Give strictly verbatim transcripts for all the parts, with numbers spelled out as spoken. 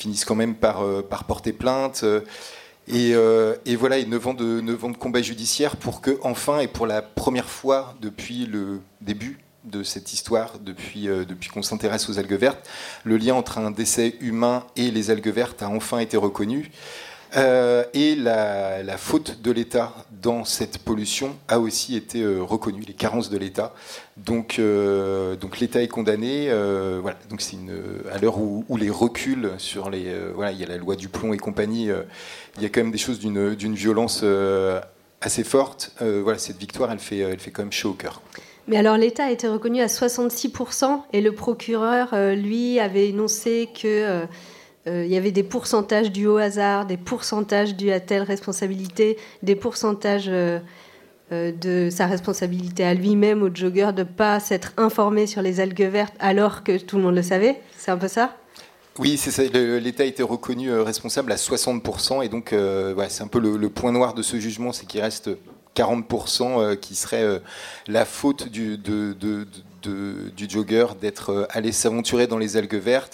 finissent quand même par, euh, par porter plainte. Euh, et, euh, et voilà, et neuf ans de, neuf ans de combat judiciaire pour que, enfin, et pour la première fois depuis le début de cette histoire, depuis, euh, depuis qu'on s'intéresse aux algues vertes, le lien entre un décès humain et les algues vertes a enfin été reconnu. Euh, et la, la faute de l'État dans cette pollution a aussi été euh, reconnue, les carences de l'État. Donc, euh, donc l'État est condamné. Euh, voilà. Donc c'est une, à l'heure où, où les reculs sur les, euh, voilà, il y a la loi du plomb et compagnie. Euh, il y a quand même des choses d'une, d'une violence euh, assez forte. Euh, voilà, cette victoire, elle fait, elle fait quand même chaud au cœur. Mais alors l'État a été reconnu à soixante-six pour cent et le procureur, euh, lui, avait énoncé que euh, Euh, il y avait des pourcentages dus au hasard, des pourcentages dus à telle responsabilité, des pourcentages euh, euh, de sa responsabilité à lui-même, au jogger, de ne pas s'être informé sur les algues vertes alors que tout le monde le savait. C'est un peu ça ? Oui, c'est ça. Le, L'État a été reconnu euh, responsable à soixante pour cent et donc euh, ouais, c'est un peu le, le point noir de ce jugement, c'est qu'il reste quarante pour cent euh, qui serait euh, la faute du, de, de, de, du jogger d'être euh, allé s'aventurer dans les algues vertes.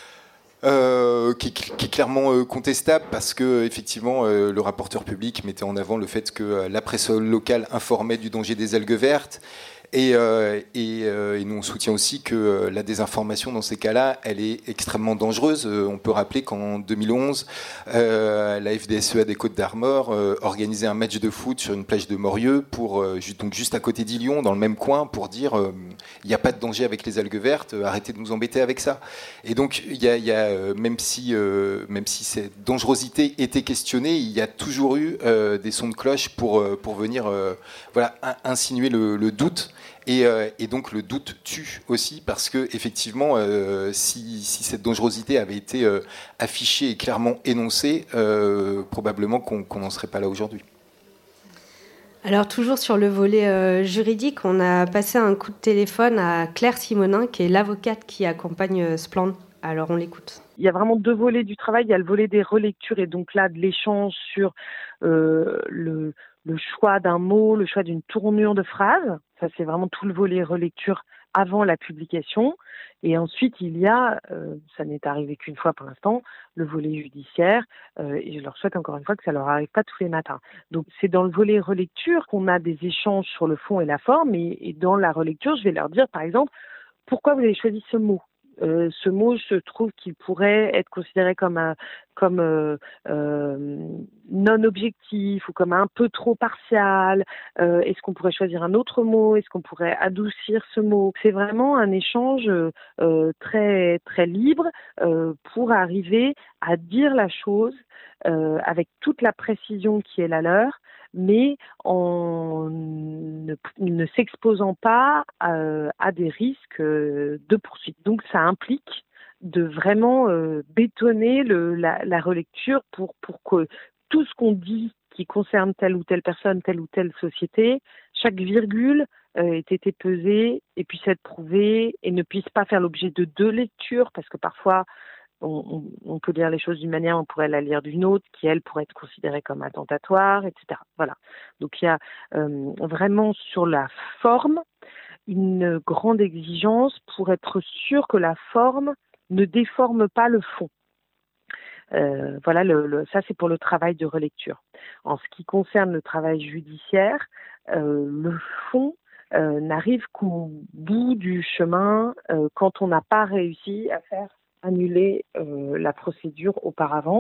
Euh, qui, qui est clairement euh, contestable parce que effectivement euh, le rapporteur public mettait en avant le fait que euh, la presse locale informait du danger des algues vertes et, euh, et, euh, et nous on soutient aussi que euh, la désinformation dans ces cas-là elle est extrêmement dangereuse. Euh, on peut rappeler qu'en deux mille onze euh, la F D S E A des Côtes-d'Armor euh, organisait un match de foot sur une plage de Morieux pour, euh, juste, donc juste à côté d'Illion dans le même coin pour dire il euh, n'y a pas de danger avec les algues vertes, euh, arrêtez de nous embêter avec ça. Et donc il y a, y a euh, même si euh, même si cette dangerosité était questionnée, il y a toujours eu euh, des sons de cloche pour euh, pour venir euh, voilà insinuer le, le doute. Et, euh, et donc le doute tue aussi parce que effectivement, euh, si, si cette dangerosité avait été euh, affichée et clairement énoncée, euh, probablement qu'on qu'on n'en serait pas là aujourd'hui. Alors toujours sur le volet euh, juridique, on a passé un coup de téléphone à Claire Simonin, qui est l'avocate qui accompagne euh, Splend. Alors on l'écoute. Il y a vraiment deux volets du travail. Il y a le volet des relectures et donc là de l'échange sur euh, le, le choix d'un mot, le choix d'une tournure de phrase. Ça c'est vraiment tout le volet relecture avant la publication. Et ensuite il y a, euh, ça n'est arrivé qu'une fois pour l'instant, le volet judiciaire. Euh, et je leur souhaite encore une fois que ça leur arrive pas tous les matins. Donc c'est dans le volet relecture qu'on a des échanges sur le fond et la forme. Et, et dans la relecture, je vais leur dire par exemple, pourquoi vous avez choisi ce mot ? Euh, ce mot, je trouve qu'il pourrait être considéré comme un, comme euh, euh, non objectif ou comme un peu trop partial. Euh, est-ce qu'on pourrait choisir un autre mot ? Est-ce qu'on pourrait adoucir ce mot ? C'est vraiment un échange euh, très très libre euh, pour arriver à dire la chose euh, avec toute la précision qui est la leur, mais en ne, ne s'exposant pas à, à des risques de poursuite. Donc ça implique de vraiment euh, bétonner le, la, la relecture pour, pour que tout ce qu'on dit qui concerne telle ou telle personne, telle ou telle société, chaque virgule euh, ait été pesée et puisse être prouvée et ne puisse pas faire l'objet de deux lectures, parce que parfois On, on, on peut lire les choses d'une manière, on pourrait la lire d'une autre, qui elle pourrait être considérée comme attentatoire, et cetera. Voilà. Donc il y a euh, vraiment sur la forme une grande exigence pour être sûr que la forme ne déforme pas le fond. Euh, voilà, le, le, ça c'est pour le travail de relecture. En ce qui concerne le travail judiciaire, euh, le fond euh, n'arrive qu'au bout du chemin euh, quand on n'a pas réussi à faire annuler euh, la procédure auparavant.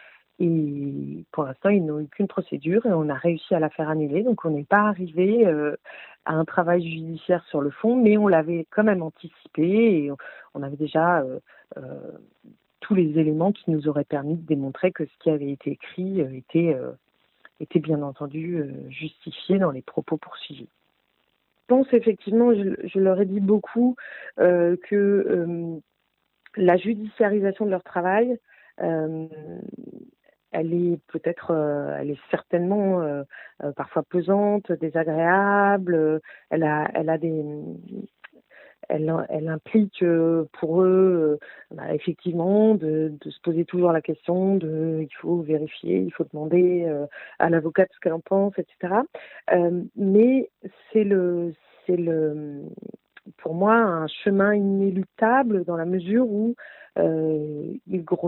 Et pour l'instant, ils n'ont eu qu'une procédure et on a réussi à la faire annuler. Donc, on n'est pas arrivé euh, à un travail judiciaire sur le fond, mais on l'avait quand même anticipé et on avait déjà euh, euh, tous les éléments qui nous auraient permis de démontrer que ce qui avait été écrit euh, était, euh, était bien entendu euh, justifié dans les propos poursuivis. Je pense effectivement, je, je leur ai dit beaucoup euh, que euh, la judiciarisation de leur travail, euh, elle est peut-être, euh, elle est certainement euh, euh, parfois pesante, désagréable. Euh, elle a, elle a des, elle, elle implique euh, pour eux, euh, bah, effectivement, de, de se poser toujours la question de, il faut vérifier, il faut demander euh, à l'avocate ce qu'elle en pense, et cetera. Euh, mais c'est le, c'est le pour moi un chemin inéluctable dans la mesure où euh, il